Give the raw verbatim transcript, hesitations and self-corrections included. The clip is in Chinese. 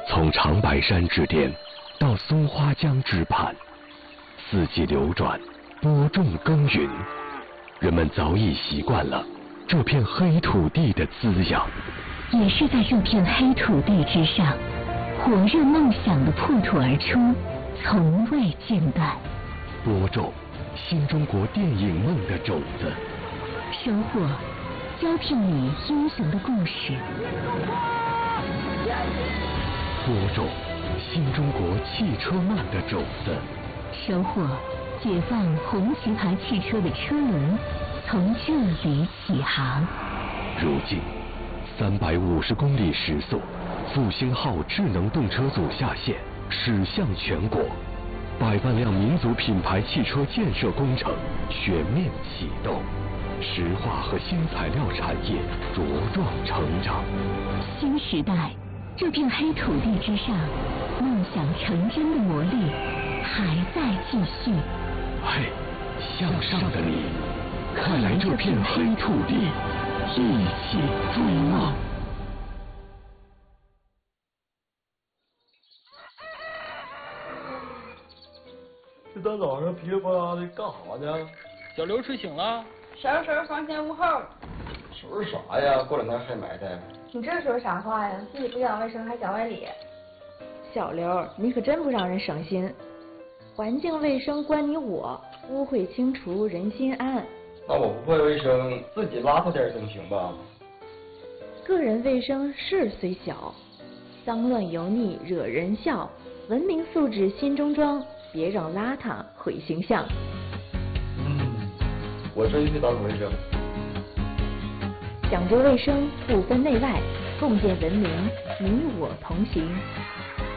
从长白山之巅到松花江之畔，四季流转，播种耕耘，人们早已习惯了这片黑土地的滋养。 也是在这片黑土地之上，火热梦想的破土而出，从未间断。 播种新中国电影梦的种子， 收获交替你英雄的故事。 播种新中国汽车梦的种子， 收获解放红旗牌汽车的车轮从这里起航。 如今三百五十公里时速，复兴号智能动车组下线，驶向全国，百万辆民族品牌汽车建设工程全面启动，石化和新材料产业茁壮成长。 新时代，这片黑土地之上，梦想成真的魔力还在继续。 嘿，向上的你，快来这片黑土地，一起追梦。 这大早上噼里啪啦的干啥呢？ 小刘睡醒了。 收拾收拾房前屋后。 收拾啥呀？过两天还埋汰。 你这说啥话呀？自己不讲卫生还讲外理。小刘，你可真不让人省心。环境卫生关你我，污秽清除人心安。 那我不会卫生，自己邋遢点总行吧？ 个人卫生事虽小，脏乱油腻惹人笑。文明素质心中装，别让邋遢毁形象。 嗯，我真去打扫卫生。 讲究卫生，不分内外，共建文明，你我同行。